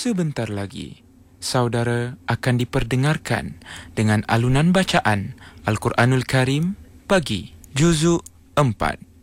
Sebentar lagi, saudara akan diperdengarkan dengan alunan bacaan Al-Quranul Karim bagi Juzuk 4.